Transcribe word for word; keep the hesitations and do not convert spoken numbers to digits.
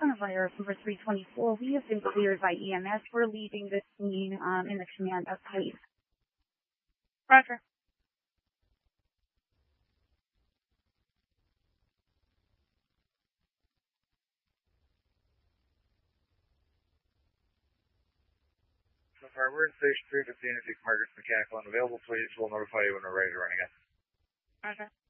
Coronavirus number three twenty-four, we have been cleared by E M S. We're leaving this scene um, in the command of police. Roger. So far, we're in station three fifteen. If you can mark us mechanical unavailable, please. We'll notify you when we're ready to run again. Roger.